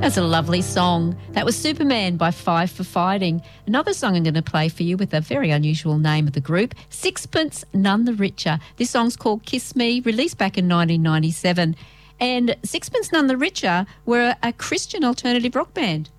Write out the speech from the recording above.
That's a lovely song. That was Superman by Five for Fighting. Another song I'm going to play for you with a very unusual name of the group, Sixpence None the Richer. This song's called Kiss Me, released back in 1997. And Sixpence None the Richer were a Christian alternative rock band.